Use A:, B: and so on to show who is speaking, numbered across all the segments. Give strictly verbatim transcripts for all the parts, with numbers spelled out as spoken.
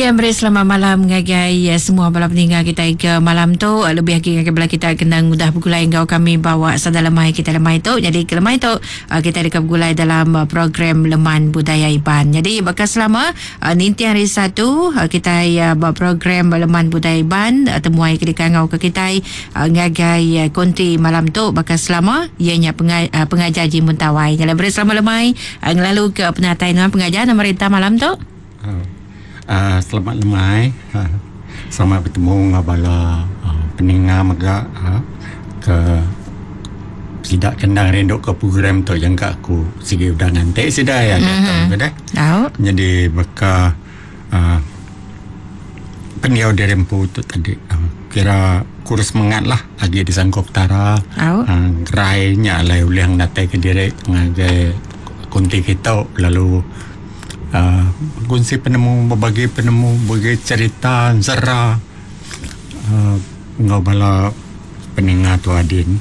A: Beri selamat malam ngagai ya, semua bala peninggal kita ke malam tu lebih lagi ngagai bala kita kenang mudah bergulai engkau kami bawa sada lemai kita lemai tu. Jadi ke lemai tu kita dekat bergulai dalam program Leman Budaya Iban. Jadi bakal selama ninti hari satu kita ya buat program Leman Budaya Iban temuai ke dikangau ke kita ngagai konti malam tu bakal selama ianya pengajar Jimun Tawai. Jadi beri selamat lemai ngelalu ke penatai pengajar pemerintah malam tu.
B: Oh. Uh, selamat lemai, uh, selamat bertemu dengan bala uh, pendengar megak uh, ke tidak kenal rendok ke program tu yang kat aku segi udah nanti sudah ya datang mm-hmm. dah.
A: Tahu.
B: Jadi bekal uh, pendiau dirempu tu tadi uh, kira kurus mengat lah lagi di Sangkop Utara.
A: Tahu.
B: Uh, gerainya lah ulang nanti ke direk ngagai konti kita lalu Uh, kunci penemu, berbagi penemu, berbagi cerita, zara uh, ngau bala pendengar tu Adin.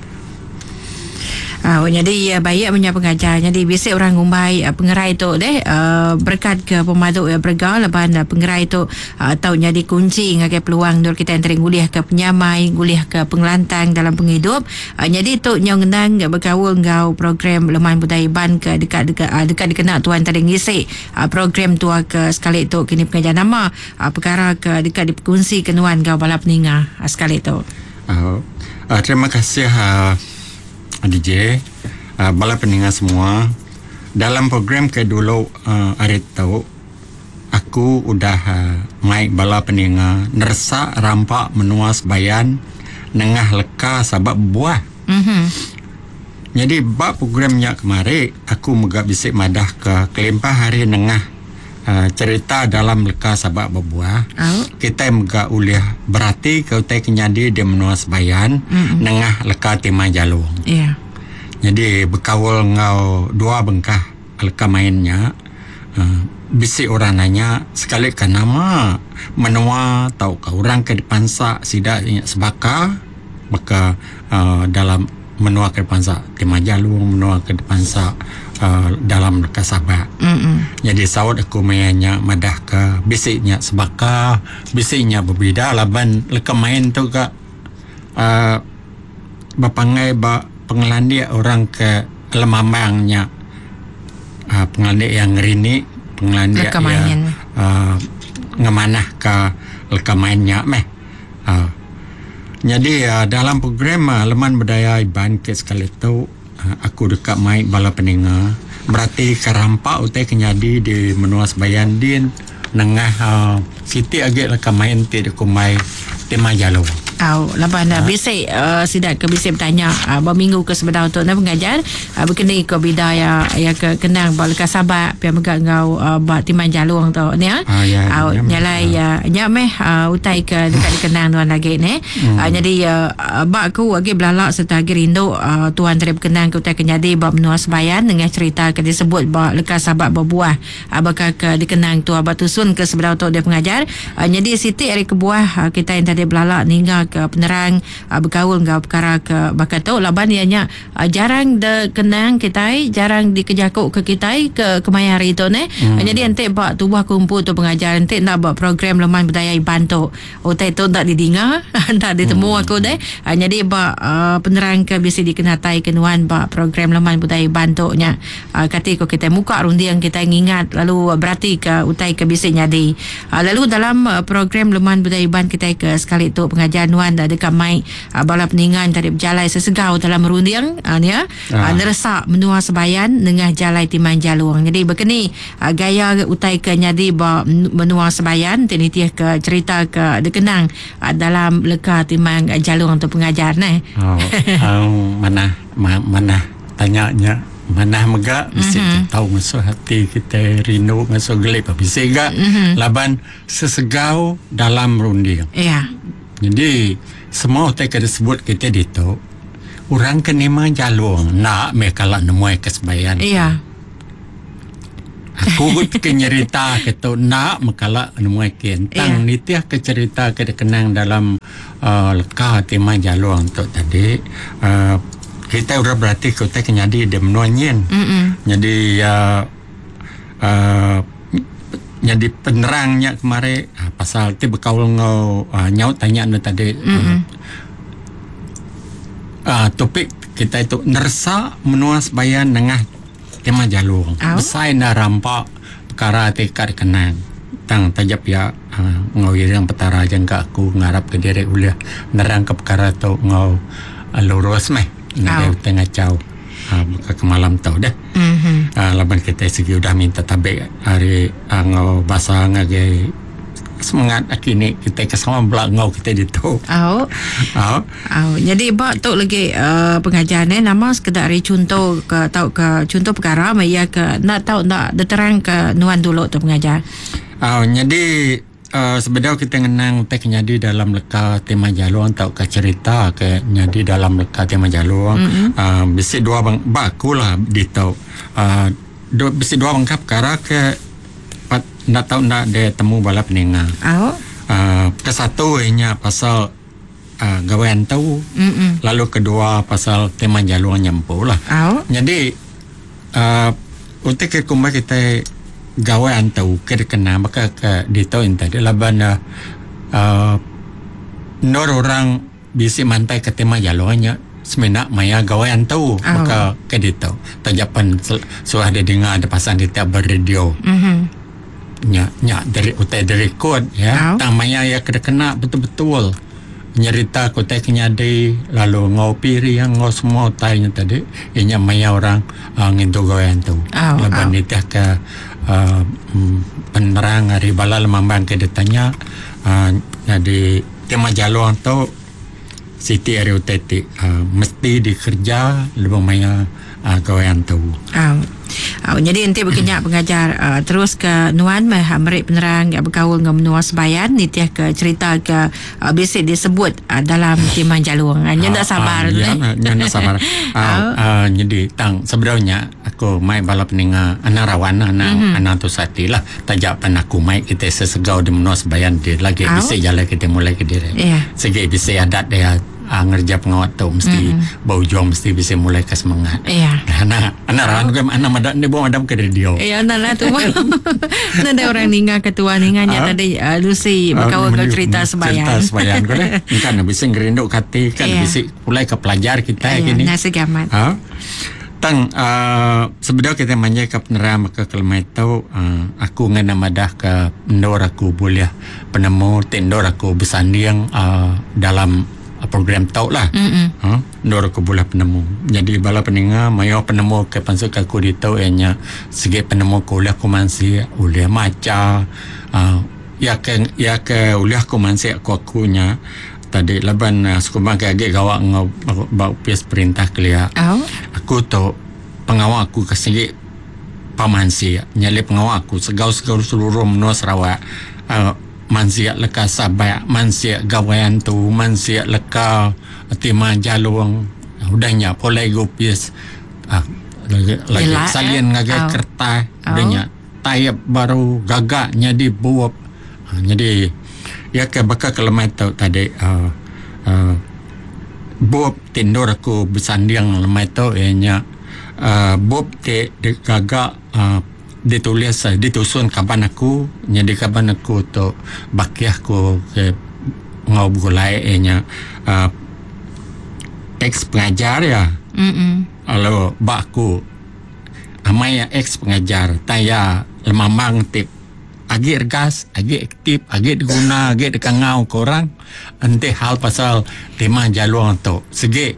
A: Uh, jadi uh, baik punya pengajar. Jadi biasa orang ngumbai uh, pengerai tu deh uh, berkat ke pemaduk ya bergal leban uh, pengerai tu uh, tahu jadi kunci ngagai peluang dur kita antara guliah ke penyamai, guliah ke pengelantang dalam penghidup. Uh, jadi tu nyong nang bergaul ngau program Leman Budaya Iban ke dekat-dekat uh, dekat dikenal tuan tadi ngisi uh, program tu ke sekali tu kini pengajar nama uh, perkara ke dekat dikongsi kenuan ngau bala peninga uh, sekali tu.
B: Uh, uh, terima kasih uh, D J, uh, bala pendengar semua. Dalam program ke dulu uh, hari tu aku udah uh, mai bala pendengar nersa rampak menuas bayan nengah leka sabab buah.
A: Mhm.
B: Jadi bab programnya kemari aku megak bisik madah ke kelimpah hari nengah uh, cerita dalam leka sabab berbuah.
A: Oh.
B: Kita megak uliah berarti kau tak kenyadi dia menuas bayan mm-hmm. nengah leka timah jalur.
A: Iya. Yeah.
B: Jadi berkawal ngau dua bengkah leka mainnya uh, bisik orang nanya sekali kan nama menua tahu kau orang ke depan sa sidak sebaka maka uh, dalam menua ke depan sa timah jalur menua ke depan sa uh, dalam leka sabak.
A: Mm-mm.
B: Jadi sawat aku mainnya madah ke bisiknya sebaka bisiknya berbeza laban leka main tu ke uh, bapangai ba pengelandi orang ke lemambangnya uh, pengelandi yang rini pengelandi yang uh, ngemanah ke leka mainnya meh uh, jadi uh, dalam program uh, Leman Budaya Iban ke sekali tu uh, aku dekat main bala pendengar berarti kerampak utai kenyadi di menuas bayan din nengah uh, siti agak leka main ti dekumai tema jalur.
A: Au, laban ha? Bisik uh, sidak ke bisik bertanya uh, berminggu ke sebenar untuk nak pengajar uh, berkenai ke bidaya ya ke kenang balka sabat pia megak ngau uh, bat timan jalung tu ni ah
B: ya,
A: au
B: ya,
A: nyalai ya nya meh uh, utai ke dekat dikenang tuan lagi ni hmm. uh, jadi uh, bak aku lagi belalak serta lagi rindu uh, tuan terip kenang ke utai kenyadi bab menuas bayan dengan cerita ke disebut bak leka sabat berbuah uh, bakal ke dikenang tu abak tusun ke sebenar untuk dia pengajar uh, jadi siti hari kebuah uh, kita yang tadi belalak ninggal ke penerang uh, bergaul ngau perkara ke bakal tu laban ianya uh, jarang de kenang kita jarang dikejakuk ke kita ke kemaya hari tu ni hmm. uh, jadi ente bak tubuh kumpul tu pengajar ente nak buat program Leman Budaya Iban tu utai tu tak didengar tak ditemu hmm. aku deh uh, jadi bak uh, penerang ke biasa dikenatai kenuan bak program Leman Budaya Iban tu nya uh, kata ko kita muka rundi yang kita ingat lalu uh, berarti ke utai ke biasa nyadi uh, lalu dalam uh, program Leman Budaya Iban kita ke sekali tu pengajar Wan dah dekat mai uh, bala peningan tadi berjalai sesegau dalam merunding uh, ni uh, ah. neresak menua sebayan dengan jalai timan jalur. Jadi begini uh, gaya utai ke nyadi ba menua sebayan tini tiah ke cerita ke dikenang uh, dalam leka timan uh, jalur untuk pengajar ni.
B: Oh, um, mana ma, mana tanyanya mana megak bisa mm-hmm. tahu masuk hati kita rindu masuk gelip bisa gak mm-hmm. laban sesegau dalam runding.
A: Iya. Yeah.
B: Jadi semua hotel kita sebut kita itu orang kenima jalur nak mereka lah nemu kesebayan.
A: Iya.
B: Aku ke nyerita kita nak mereka lah nemu kentang. Iya. Nitiah ke cerita kita kenang dalam uh, leka tema jalur untuk tadi. Uh, kita udah berarti kita kenyadi dia menuanyin. Jadi uh, uh, jadi penerangnya kemarin uh, pasal ti berkaul ngau uh, nyaut tanya nu tadi uh, uh, topik kita itu nersa menuas bayan nengah tema jalur
A: oh.
B: besai na rampak perkara tekad kenang tang tajap ya uh, ngau yang petara jangka aku ngarap ke diri uliah nerang ke perkara tu ngau uh, lurus meh ngau oh. tengah jauh uh, buka ke malam tau dah mm-hmm. uh, laban kita segi udah minta tabik hari uh, ngau bahasa ngagai semangat kini kita kesama belak ngau kita ditu.
A: Oh.
B: Oh.
A: Oh. Jadi bak tok lagi uh, pengajaran eh nama sekedar contoh ke tahu ke contoh perkara maya ke nak tahu nak diterang ke nuan dulu tu pengajar.
B: Oh, jadi uh, sebenarnya kita ngenang teh nyadi dalam leka tema jalur atau ke cerita ke nyadi dalam leka tema jalur. Mm-hmm. Uh, bisi dua bang baku lah ditau. Uh, do, bisi dua bangkap perkara ke pat nak tahu nak dia temu bala peninga.
A: Oh.
B: Uh, ke satu inya pasal uh, gawean tahu. Mm-mm. Lalu kedua pasal tema jalur nyampu lah.
A: Oh.
B: Jadi uh, untuk ke kumba kita gawean tahu ke kena maka ke ditau tadi laban uh, nor orang bisi mantai ke tema jalurnya semena maya gawean tahu oh. maka ke ditau tajapan suah dia dengar ada pasang di tiap radio. Mhm. Nya nya dari utai dari kod ya. Oh. Tang maya ya ke kena betul-betul nyerita kota kenyadi lalu ngau piri yang ngau semua utainya tadi inya maya orang uh, ngintu gawean tahu. Oh. Laban oh. itah ke Uh, penerang hari balal mambang ke ditanya uh, jadi tema jalur tu Siti hari uteti uh, mesti dikerja lebih maya uh, gawean tu.
A: Oh. Oh, jadi nanti berkenyak pengajar uh, terus ke nuan meh merik penerang yang berkaul dengan menua sebayan ni tiah ke cerita ke uh, biasa disebut uh, dalam tema jalur. Nya nak sabar
B: uh, ya, nya nak sabar. uh,
A: oh.
B: uh, jadi tang sebenarnya aku mai bala peninga anak rawan anak mm-hmm. anak tu sati lah tajapan aku mai kita sesegau di menua sebayan dia lagi oh. bisa jalan kita mulai ke diri. Yeah. Segi bisa adat dia uh, ngerja pengawat tu mesti mm-hmm. bau juang mesti bisa mulai ke semangat. Iya. Yeah. Anak anak rawan oh. ke anak madak ni bawa madam ke radio.
A: Iya, nah lah tu. Nah ada orang ninga ketua ninganya uh, tadi uh, Lucy berkawan uh, cerita sebayan.
B: Cerita sebayan ko deh. Kan bisa ngerinduk kati kan yeah. bisa mulai ke pelajar kita yeah, gini.
A: Nasi gamat.
B: Uh, tang uh, sebenarnya kita manja ke penerang maka kelmai tahu uh, aku ngana madah ke ndor aku boleh penemu tendor aku bersanding uh, dalam uh, program tau lah. Ha uh, ndor aku boleh penemu. Jadi bala peninga mayo penemu ke pansuk aku di tau enya segi penemu kuliah aku mansi uliah maca uh, ya ke ya ke uliah aku mansi aku akunya tadi laban uh, sekumang kage gawak ngau bau pias perintah kelia. Oh. Aku tu pengawal aku kesini pamansi nyali pengawal aku segau-segau seluruh menua Sarawak uh, mansia leka sabaya mansia gawayan tu mansia leka tima jalung udahnya polai go pias uh, lagi lagi Yalah, salin eh? Ngagai oh. kertas oh. udahnya tayap baru gagak nyadi buap uh, jadi ya ke bakal kelemah tau tadi uh, uh, Bob tindor aku bersanding lemah tau ianya uh, Bob de, de gagak uh, ditulis uh, ditusun kaban aku jadi kaban aku tu bakiah aku ke ngau gulai ianya uh, ex pengajar ya kalau bak aku amai ex pengajar taya lemamang tip agi ergas, agi aktif, agi diguna, agi dikangau korang ente hal pasal tema jalur tu segi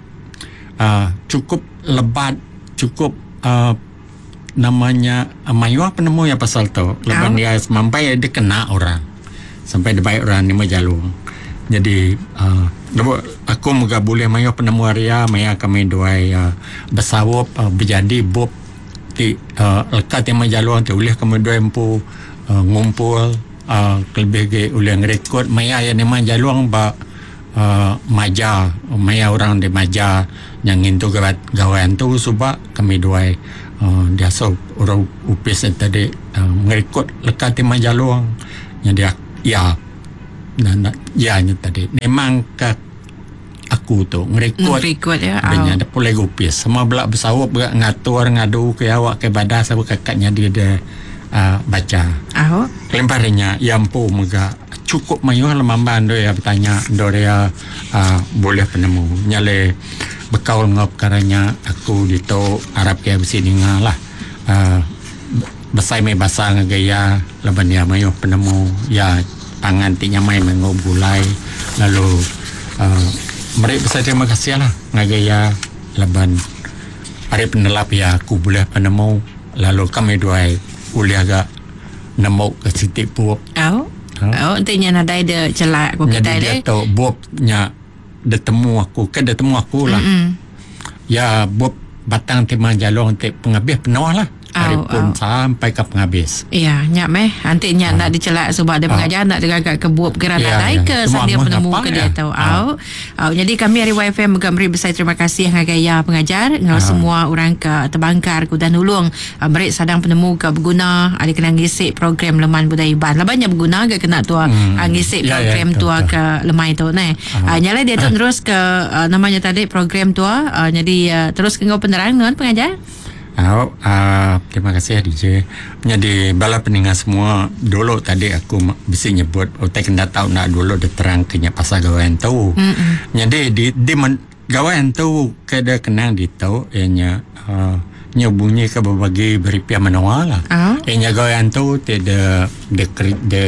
B: uh, cukup lebat, cukup uh, namanya uh, mayu apa nemu ya pasal tu lebat oh. dia sampai dia kena orang sampai dia baik orang ni jalur jadi uh, aku moga boleh mayu penemu area maya kami dua uh, bersawap uh, berjadi bob di uh, lekat tema jalur tu boleh kami dua empu Uh, ngumpul uh, lebih ke uliah rekod maya yang memang jalung ba uh, maja maya orang di maja yang itu gawat gawain tu sebab kami dua uh, dia so orang upis tadi uh, ngerekod lekat di majalung yang dia ya dan ya nya tadi memang ke aku tu ngerekod
A: ngerekod ya
B: banyak ada pulai upis semua belak bersawap ngatur ngadu ke awak ke badas aku kakaknya dia dia uh, baca.
A: Au.
B: Kelemparinya yang pun mega cukup mayuh lemamban do ya bertanya do ya uh, boleh penemu nyale bekal ngop karanya aku dito Arab ke besi dinga lah uh, besai mai basa ngagaya laban ya mayuh penemu ya pangan tinya mai mengob gulai lalu uh, mereka besar terima kasih lah ngagaya laban hari penelap ya aku boleh penemu lalu kami doai uliah agak nemu ke sitik puap.
A: Au. Oh, intinya nadai dia celak aku kita
B: dia. Jadi dia tahu buapnya dia temu aku, kan dia temu aku lah. Mm-hmm. Ya buap batang timah jalur untuk penghabis penuh lah. Hari pun sampai ke penghabis.
A: Ya, nyak meh. Nantinya nak dicelak sebab dia mengajar nak digagak ke buap geran
B: ya,
A: nadai
B: ya.
A: ke sandia penemu ke dia tahu. Au. Au. Jadi kami hari Y F M juga beri besar terima kasih ngagaya pengajar ngau semua orang ke Tebangkar Kudan Hulung. Beri sadang penemu ke berguna ada kena ngisik program Leman Budaya Iban. Lah banyak berguna ke kena tua hmm. ngisik
B: ya,
A: program
B: ya,
A: tua ke Lemai tu nah. Nyalai dia tu terus ke namanya tadi program tua. Jadi terus ke ngau penerang tuan pengajar.
B: Oh, uh, terima kasih D J. Jadi bala pendengar semua dulu tadi aku bisa nyebut otak kena tahu nak dulu dia terang kenya pasal gawain tu. Mm-hmm. Jadi di di men, gawain tu kada kenang di tahu ianya uh, nyobunyi ke berbagi beripia menua lah. Oh. Ianya gawain tu tidak de de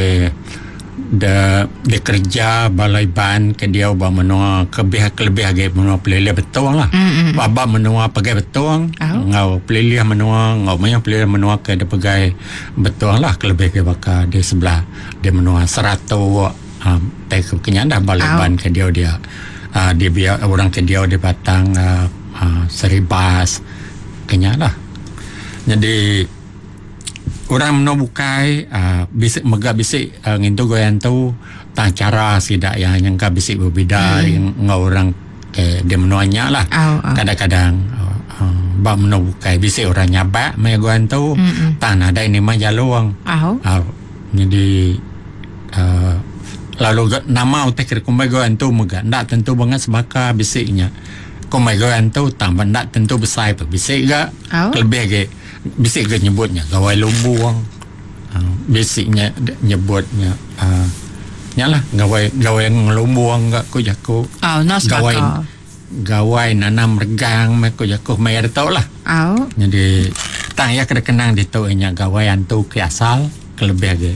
B: de de kerja balai ban ke dia ba menua kebih kelebih age menua pelilih betul lah. Mm-hmm. Baba menua pakai betul. Oh. Ngau pelilih menua ngau banyak pelilih menua ke dia pakai betul lah kelebih ke baka di sebelah dia menua seratus um, tak kenyanda balai oh. ban ke dia dia uh, dia biar orang ke dia di batang uh, uh, seribas kenyanda. Jadi orang meno bukai uh, bisik mega bisik uh, ngintu goyan tu tang cara sidak yang yang ka bisik berbeda yang mm. ngau orang ke dia menuanya lah. Oh, oh. Kadang-kadang uh, uh, ba meno bukai bisik orang nyabak mai goyan tu mm-hmm. tang ada ini mah jaluang. Oh. Uh, jadi uh, lalu nama utek kumbai goyan tu mega ndak tentu banget sebaka bisiknya. Kumbai goyan tu tang ndak tentu besar bisik ga oh. lebih ke bisik ke nyebutnya gawai lumbuang uh, bisiknya nyebutnya uh, nyalah gawai gawai ngelumbuang gak ku jaku
A: oh,
B: gawai gawai nanam regang mek ku jaku mai tau lah oh. Jadi tang ya kena kenang di tau nya gawai antu ke asal kelebih ge.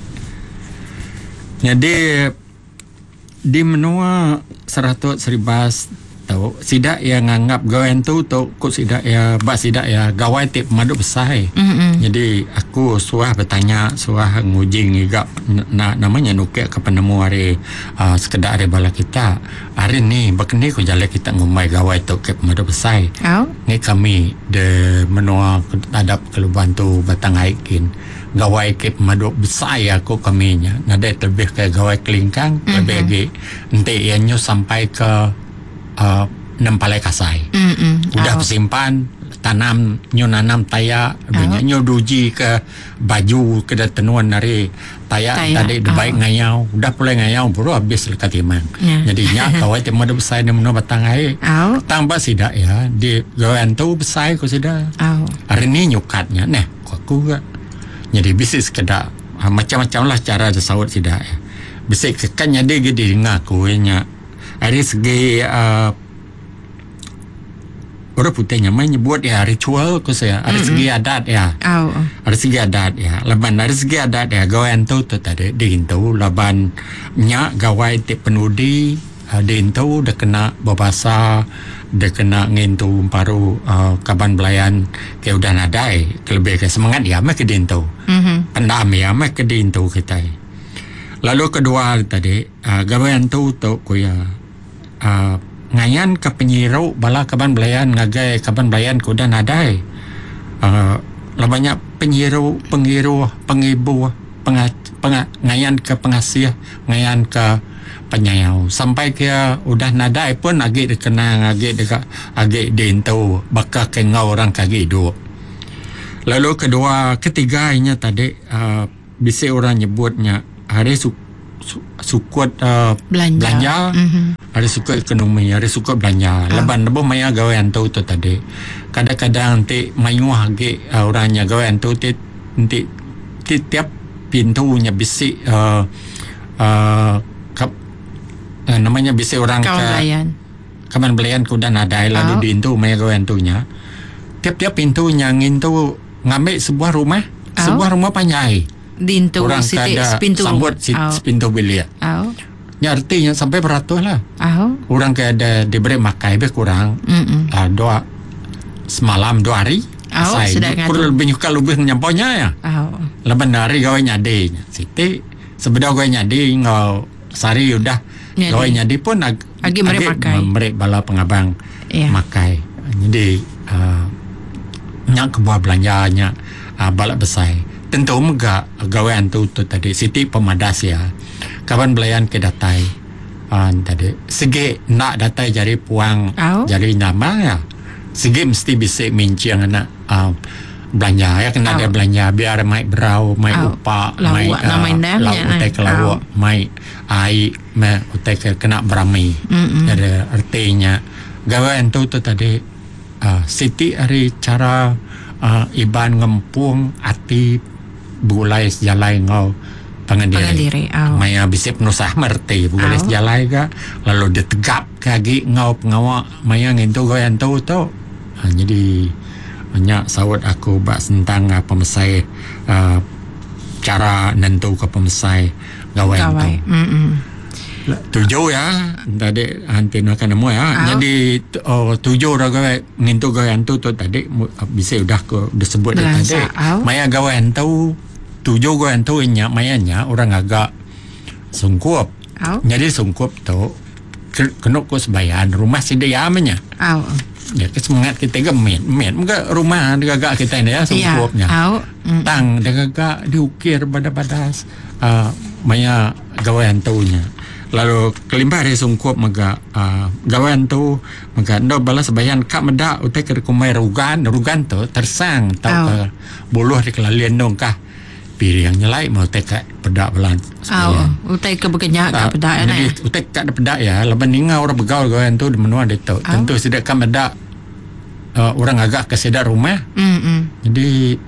B: Jadi di menua seratus seribas tahu sidak yang nganggap gawain tu tu kok sidak ya bak sidak ya gawai tip madu besar. Mm-hmm. Jadi aku suah bertanya suah ngujing juga na, namanya nukek ke penemu hari uh, sekedar hari bala kita hari ni bakni ko jalan kita ngumai gawai tu ke madu besar. Oh. Ni kami de menua adap keluban tu batang aikin gawai ke madu besar aku kaminya ngade lebih ke gawai kelingkang mm-hmm. lebih lagi ente ianyo sampai ke Uh, nempalai kasai. Mm-mm. Udah oh. Simpan tanam nyo nanam taya oh. nyo duji ke baju ke tenuan dari taya, taya. Tadi oh. baik ngayau udah pulai ngayau baru habis lekat timang. Yeah. Jadi nya kawai temu ada besar ni meno batang ai. Oh. Tambah sidak ya di gawean tu besar ko sidak. Oh. Hari ni nyukatnya nah aku ga. Jadi bisnis kedak uh, macam-macam lah cara sawat sidak ya. Bisik kekannya dia gede ngaku nya hari segi uh, orang putihnya main nyebut ya ritual ko saya hari mm-hmm. segi adat ya oh. Hari segi adat ya laban hari segi adat ya gawain tu tu tadi diintu laban nya gawai ti penudi uh, diintu dah kena berbahasa dah kena ngintu paru uh, kaban belayan ke udah nadai kelebih ke semangat ya mak ke diintu mm-hmm. pendam ya mak ke diintu kita. Lalu kedua tadi uh, gawain tu tu ko ya Uh, ngayan ke penyiru bala kaban belayan ngagai kaban belayan kuda nadai uh, banyak penyiru pengiru pengibu penga, penga, ngayan ke pengasih ngayan ke penyayau sampai ke udah nadai pun agi dikenang agi dekat agi dintu bakal ke ngau orang kagi hidup. Lalu kedua ketiganya tadi uh, bisa orang nyebutnya hari su, su, sukut uh, belanja, belanja. Mm-hmm. Ada suka ekonomi, ada suka belanja. Oh. Leban lebih maya gawean tu tu tadi. Kadang-kadang nanti mayu hagi uh, orangnya gawean tu nanti nanti tiap pintunya bisik uh, uh, kap, uh, namanya bisik orang
A: Kawan
B: ke
A: belayan.
B: kawan belayan ku dan ada lalu
A: Oh.
B: di intu maya gawan tunya. Tiap-tiap pintunya ngintu ngambil sebuah rumah,
A: Oh.
B: sebuah rumah panjai.
A: Dintu
B: Orang
A: siti
B: kada
A: sepintu.
B: sambut si,
A: Au.
B: sepintu bilik.
A: Au.
B: Nya artinya sampai beratus lah.
A: Au.
B: Orang kada diberi makai be kurang
A: Mm-mm.
B: uh, dua semalam dua hari.
A: Oh, sudah ngadu.
B: Kurang lebih nyuka lebih nyamponya ya.
A: Au.
B: Leban hari gawe nyadi. Siti sebedah gawe nyadi ngau sari udah
A: Nyadi.
B: gawe nyadi pun ag,
A: Agi mereka makai.
B: mereka bala pengabang
A: Ya.
B: makai. Jadi uh, nyak kebuah belanjanya uh, balak besar. Tentu mega gawean tu tu tadi Siti pemadas ya. Kawan belayan ke datai. Uh, tadi segi nak datai jari puang
A: Au.
B: jari nama ya. Segi mesti bisa minciang anak uh, belanja ya kena
A: Au.
B: dia belanja biar mai berau mai
A: Au.
B: upa
A: Lawak
B: mai
A: nama indahnya,
B: lauk
A: nah.
B: utai kelawak mai ai mai utai ke kena berami.
A: Mm-mm.
B: Jadi artinya gawean tu tu tadi uh, Siti hari cara uh, iban ngempung ati bulai sejalai ngau pengandiri.
A: Pengandiri, au.
B: Maya bisip nusah merti bulai
A: Au.
B: sejalai ka lalu ditegap kagi ngau pengawak maya ngintu gawean tu tu. Uh, jadi banyak sawat aku bak tentang uh, pemesai uh, cara nentu ke pemesai gawean tu.
A: Gawai. Mm-mm.
B: Tujuh ya tadi hanti nak kena mu ya.
A: Au.
B: Jadi tu- oh, tujuh dah gawe ngintu gawean tu tu tadi mu- bisa udah ko disebut dah
A: Belansa,
B: tadi.
A: au.
B: Maya gawean tu tujuh gawean tu nya mayanya orang agak sungkup.
A: Au.
B: Jadi sungkup tu ke- kena ko sebayan rumah sedia amanya.
A: Au.
B: Ya ke semangat kita gemet met muka rumah agak kita ni ya
A: Ya.
B: sungkupnya.
A: Au. Mm.
B: Tang dia agak diukir badas-badas uh, maya gawean tu nya. Lalu kelimpah dari sungkup maga uh, gawean tu maga ndo balas bayan kak meda utai ke kumai rugan rugan tu tersang tau
A: Au.
B: ke buluh di kelalian dong kah piri yang nyelai mau utai kak pedak belan
A: Au. Utai ke berkenyak
B: Ah,
A: ke pedak
B: jadi
A: na.
B: utai kak ada pedak ya leban ninga orang begaul gawean tu di menua dia tu tentu sidak kak meda uh, orang agak kesedar rumah
A: Mm-mm.
B: jadi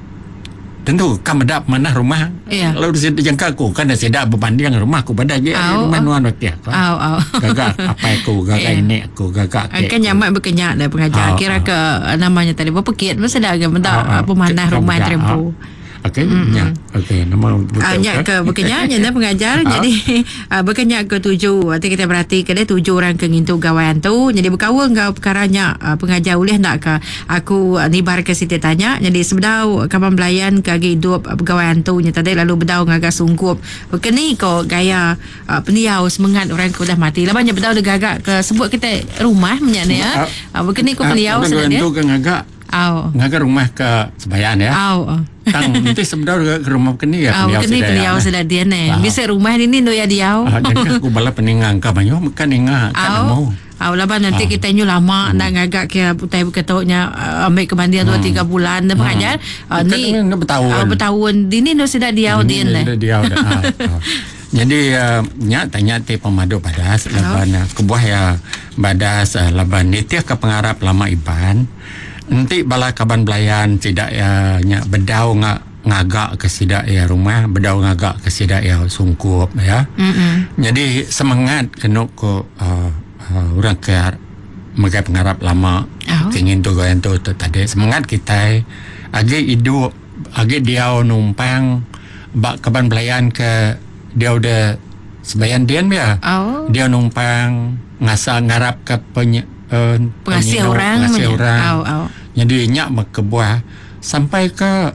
B: tentu kam ada mana rumah.
A: Ya.
B: Lalu di sini jangka aku kan dah sedak berbanding dengan rumah aku pada je
A: Au,
B: rumah
A: au.
B: nuan waktu aku.
A: Au. Au.
B: Gagak apa aku gagak
A: Ya.
B: ini aku gagak ke.
A: Kan nyamak berkenyak dah pengajar.
B: Ah,
A: Kira
B: ah.
A: ke namanya tadi berapa kit masa dah agak mentak
B: Ah, ah.
A: pemanah
B: Ke-
A: rumah
B: ke-
A: terempu.
B: Okey, ya. Okey, nama betul.
A: Banyak ke berkenyak dah pengajar. Jadi uh, berkenyak ke tujuh. Nanti kita berhati ke dia tujuh orang ke ngintu gawain tu. Jadi berkawal kau perkaranya uh, pengajar boleh tak ke aku uh, ni bar ke Siti tanya. Jadi sebedau kapan belayan kagi hidup uh, gawain tu nya tadi lalu bedau ngagak sungkup. Berkeni ko gaya uh, peniau semangat orang ku dah mati. Lah banyak bedau dah gagak ke sebut kita rumah menyana ya. Uh, berkeni ko peniau
B: sudah
A: sebenarnya.
B: tu kan agak
A: Au.
B: ngagak rumah ke Sebayan ya.
A: Au.
B: Tang nanti sebenarnya ke rumah keni ya.
A: Ah, kini beliau sudah dia ni.
B: Ah.
A: Bisa rumah ini no ya diau.
B: Ah, jadi aku bala peningang ka banyak makan ingat kan mau.
A: Aw laban nanti
B: Ah.
A: kita nyu lama nak ngagak ke putai berketoknya uh, ambil kemandian dua tiga bulan dah pengajar. Uh,
B: Kan
A: ni
B: ni bertahun.
A: uh, bertahun dini no sudah diau dia
B: Ini
A: lah.
B: dia dia dah. Ah, ah. Jadi uh, nya tanya ti pemadu badas laban uh, kebuah ya badas uh, laban nitiah ke pengarap lama iban. Nanti bala kaban belayan tidak ya nya bedau nga ngagak ke sidak ya rumah, bedau ngagak ke sidak ya sungkup ya.
A: Mm-mm.
B: Jadi semangat kena ko uh, uh, orang ke megai pengarap lama
A: Oh.
B: ingin tu goyan tu tu tadi semangat kita agi hidup agi dia numpang bak kaban belayan ke dia udah sebayan dia ya
A: Oh.
B: dia numpang ngasa ngarap ke penye, uh,
A: Pengasih
B: penyinau,
A: orang.
B: pengasih
A: punya.
B: orang
A: Au au.
B: jadi nyak berkebuah sampai ke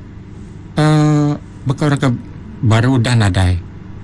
B: uh, bekor ke baru dah nadai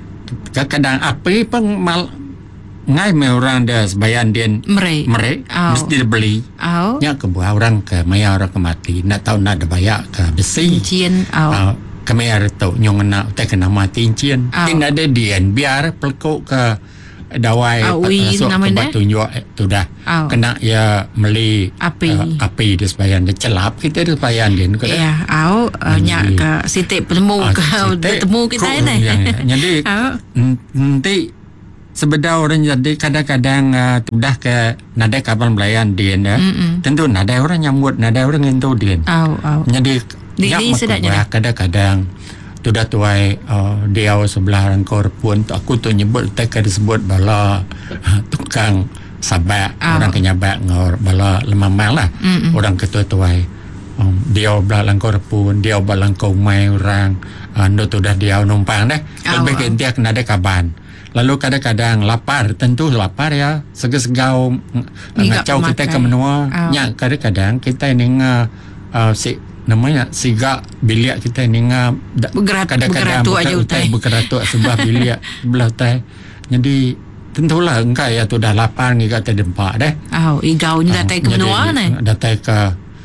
B: kadang api pun mal ngai me orang dah sebayan dia
A: Merek.
B: merek
A: Au.
B: mesti dibeli
A: Au.
B: nyak kebuah orang ke maya orang ke mati nak tahu nak ada bayak ke besi
A: Cincin au.
B: uh, ke maya tahu nyong nak tak kena mati cincin
A: Au.
B: tin ada dian biar pelkok ke dawai
A: Au, ui,
B: masuk
A: nama
B: tempat
A: dia?
B: tunjuk eh, tu dah
A: Au.
B: kena ya meli
A: Api.
B: uh, api di sebayan dia celap kita di sebayan dia ke
A: Ya, au uh, nyak ke sitik bertemu ke bertemu kita ni.
B: jadi
A: Au.
B: n- nanti sebeda orang jadi kadang-kadang uh, sudah ke nada kapan belayan dia ya.
A: Mm-mm.
B: Tentu nada orang nyambut nada orang itu dia
A: Au au.
B: jadi
A: Di-
B: nyak
A: di sedaknya
B: makubah kadang-kadang tu dah tuai uh, dia sebelah rangkor pun tu aku tu nyebut tak disebut bala uh, tukang sabak oh. orang kenyabak ngor bala lemamang lah mm-hmm. orang ketua tuai um, dia belah langkor pun dia belah langkor mai orang uh, tu dah dia numpang dah oh. lebih ke dia kena ada kaban. Lalu kadang-kadang lapar, tentu lapar ya, segau-segau ngacau kita ke menua. Oh. Ya, kadang-kadang kita ini uh, uh, si namanya siga biliak kita ini uh,
A: bergerak,
B: kadang-kadang
A: bergeratuk aja utai.
B: Bergeratuk sebuah biliak belah utai. Jadi tentulah engkau ya tu dah lapar ni kata dempak dah.
A: Oh, igau ni datang ke menua ni.
B: Datang ke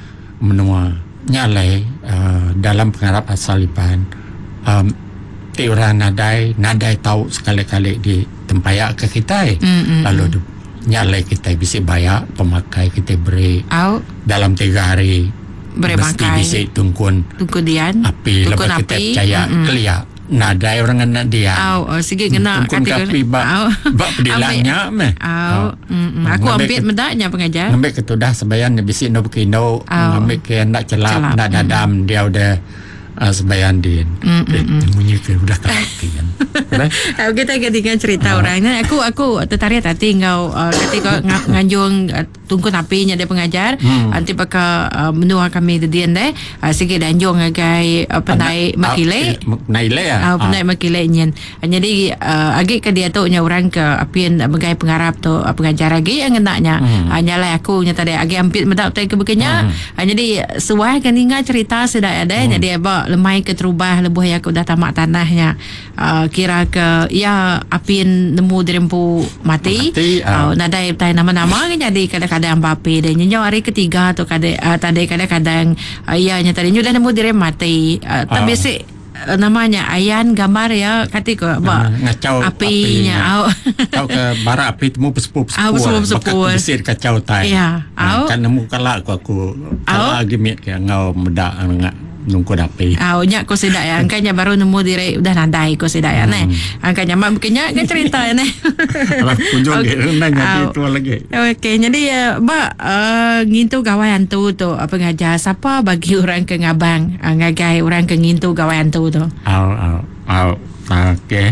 B: menua. Nyalai uh, dalam pengarap asal Iban. Um, Ti orang nadai nadai tahu sekali-kali di tempayak ke kita mm-hmm. lalu nyalai kita bisa bayar pemakai kita beri
A: oh.
B: dalam tiga hari
A: beri
B: mesti
A: makai
B: bisa tungkun
A: tungkudian
B: api lepas kita percaya mm-hmm. kelia nadai orang kena dia
A: oh, oh sige kena
B: tungkun kapi bak oh. bak pedilangnya meh
A: oh. mm-hmm. aku ambil medaknya pengajar
B: ambil ketudah sebayan bisa no kino ambil ke nak celap nak dadam mm-hmm. dia udah Uh, sebayan din temunya ke udah kelakian
A: tahu kita ketika cerita uh. orang ni aku aku tertarik tadi kau uh, ketika ng- nganjung uh, tungku napinya dia pengajar hmm. nanti pakai uh, menua kami tadi ande uh, sikit danjung agai uh, pendai uh, makile
B: uh, naile ya
A: uh, pendai uh. makile nyen uh, jadi uh, agi ke dia tu nya orang ke apian bagai pengarap tu uh, pengajar agi yang ngenaknya hmm. uh, nyalai aku nya tadi agi ampit medak tai ke begenya hmm. uh, jadi suai kan ingat cerita sudah ada hmm. jadi apa lemai ke terubah lebuh yang aku dah tamak tanahnya uh, kira ke ya apin nemu dirempu mati, mati uh. uh, nadai tai nama-nama kan jadi kadang-kadang bape dan nyo hari ketiga tu kadang uh, tadi kadang-kadang uh, ya nya tadi nyo dah nemu direm mati uh, uh. tapi si uh, namanya ayan gambar ya katika ba
B: ngacau
A: apinya
B: kau ke bara api temu pespu pespu
A: pespu
B: besir kacau tai
A: ya uh,
B: kan nemu kala aku aku kala gimit ke ngau medak ngak nungku dapi.
A: Ah, nya ko sidak ya. Angkanya baru nemu dire udah nandai ko sidak ya ne. Angkanya mak bukannya kan cerita ya ne.
B: Alah kunjung okay. Dia nanya itu lagi.
A: Okey, jadi ya, Mbak uh, ngintu gawayan tu tu apa ngajar siapa bagi orang ke ngabang, uh, ngagai orang ke ngintu gawayan tu tu.
B: Au au au. Okey.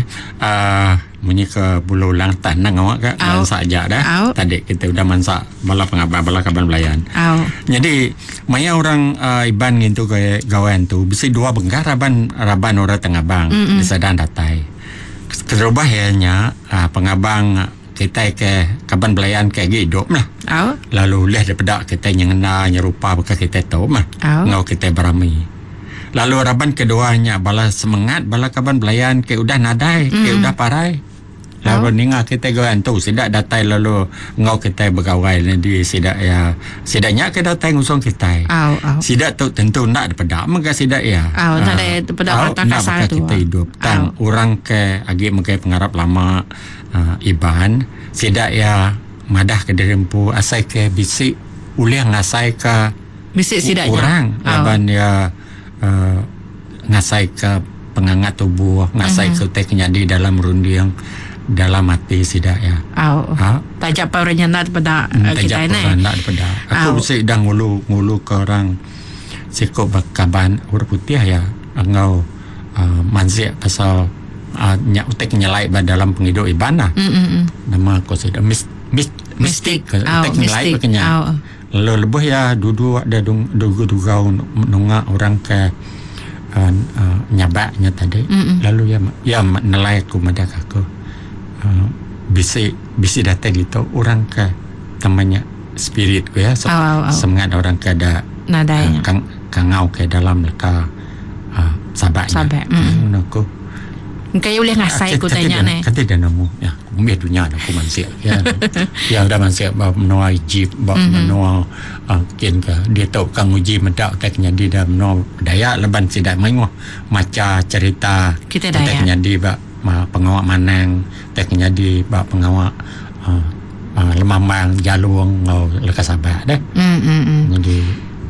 B: Ah munyi ke bulu ulang tanang awak ke mansa aja dah. Au. Tadi kita udah mansa bala pengabang bala kaban belayan.
A: Au.
B: Jadi maya orang uh, Iban ngintu ke gawain tu bisa dua benggar raban raban orang tengabang mm-hmm. di sedan datai. Terubah ianya uh, pengabang kita ke kaban belayan ke hidup lah.
A: Au.
B: Lalu leh daripada kita nyengena nyerupa bekas kita tahu mah. Ngau kita berami. Lalu raban keduanya bala semangat bala kaban belayan ke udah nadai mm-hmm. ke udah parai. Lalu oh. ninga kita gawan tu sidak datai lalu ngau kita bergawai di sidak ya sidaknya ke datai ngusung kita.
A: Au au.
B: Sidak tu tentu nak daripada mega sidak ya.
A: Au nak ada daripada mata kasar tu.
B: Kita hidup tang orang ke agi mega pengarap lama uh, Iban sidak ya madah ke derempu asai ke bisik uliang ngasai ke
A: bisik sidaknya
B: orang aban ya uh, ngasai ke pengangat tubuh ngasai uh-huh. ke teknya di dalam rundiang dalam hati sidak ya.
A: Oh. Ha? Tajak pauranya nak daripada uh, kita ni.
B: Tajak nak daripada. Aku mesti dah ngulu ngulu ke orang sikok bakaban huruf putih ya. Engau uh, manzik pasal uh, nyak utek nyelai dalam penghidup ibana. Mm-mm. Nama aku sidak mis, mis, mistik ke utek oh, nyelai pakenya. Oh. Lalu lebih ya dudu ada dugu-dugau nunga orang ke uh, uh, nyabaknya tadi. Mm-mm. Lalu ya ya nelai aku madak aku. Uh, bisi bisi datang gitu orang ke temannya spirit ku ya so, oh, oh, oh. semangat orang ke ada nadanya uh, kang kangau ke dalam leka uh, sabaknya
A: sabak mm.
B: aku
A: kayak boleh ngasai ku tanya ni
B: kata dia nemu ya kumia dunia aku manusia ya ya udah manusia bawa menua ijib bawa mm-hmm. menua uh, kin ke dia tahu kang uji medak teknya di dalam menua daya leban sidak menguah maca cerita
A: kita daya
B: teknya di ba ma pengawak manang teknya di bak pengawak uh, uh, lemambang jalung ngau lekas sabak dah. Mm, mm, mm. Jadi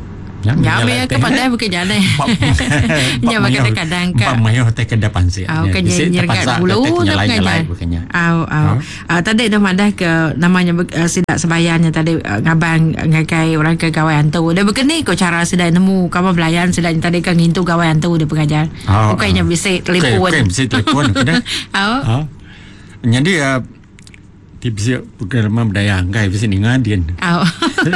A: Ya, me ke pandai bukan jane. Ya, kadang-kadang ka.
B: Pak mayo te ke depan sih.
A: Au kan nyergat bulu dah
B: bukannya.
A: Au au. Ah tadi dah madah ke namanya uh, sidak sebayarnya tadi uh, ngabang ngakai orang ke gawaian tu. Dah begini ko cara sidak nemu kamu belayan sidak tadi kan ngintu gawaian tu dia pengajar. Bukannya bisa telefon.
B: Okey, bisa telefon kena.
A: Au.
B: Jadi uh, tipsi program budaya angkai bisa ningadian.
A: Au.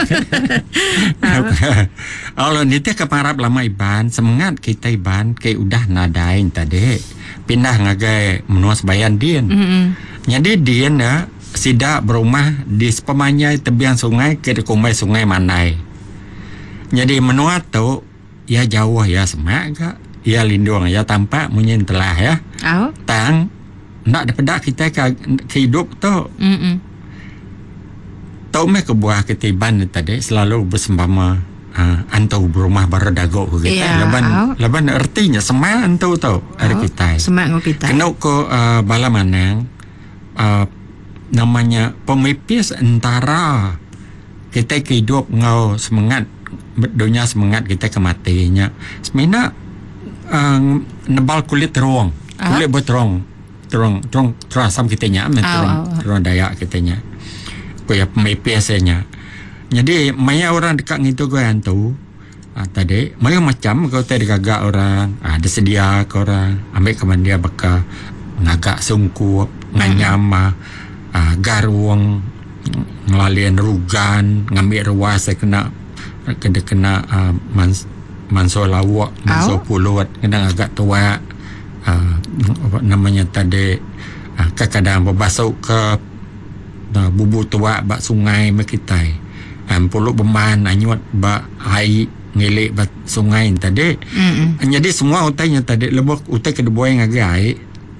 B: Kalau niti keparap lama iban semangat kita iban ke udah nadain tadi pindah ngagai menua sebayan dian.
A: Mm-hmm.
B: Jadi dian ya sida berumah di sepemanya tebian sungai ke kumbai sungai Manai. Jadi menua tu ya jauh ya semak gak ya lindung ya tampak munyin telah ya.
A: Au.
B: Tang nak dapat kita ke, ke hidup tu.
A: Mm-mm.
B: Tahu me kebuah ketiban tadi selalu bersama uh, antau berumah baradago kita.
A: Yeah.
B: Laban laban artinya semua antau tau ada
A: Oh,
B: kita.
A: semak ngau kita.
B: Kena ko uh, bala manang uh, namanya pemipis antara kita ke hidup ngau semangat dunia semangat kita kematinya. Semena uh, nebal kulit terong.
A: Ah.
B: Kulit berterong. Terong terong terasam kitanya, men terong terong Dayak kitanya. Ko ya pemipisnya. Jadi maya orang dekat ngitu gue antu. Ah, tadi maya macam kau tadi gagak orang, ah, ada sedia ke orang, ambil ke dia baka ngagak sungku, nganyama, ah, garuang, ngelalian rugan, ngambil ruas saya kena kena kena uh, mans manso lawak, manso puluat, kena agak tua. Uh, apa namanya tadi uh, kadang berbasuk ke uh, bubu tua bak sungai mekitai um, puluk beman anyut bak air ngilik bak sungai tadi. Mm-mm. Jadi semua utainya tadi lebok utai kedua yang agak air